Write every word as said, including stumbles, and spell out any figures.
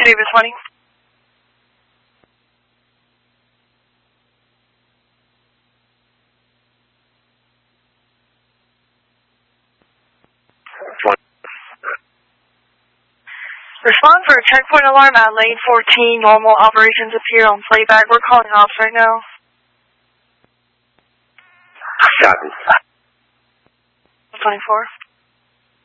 Davis twenty. Respond for a checkpoint alarm at lane fourteen. Normal operations appear on playback. We're calling off right now. Copy. twenty-four.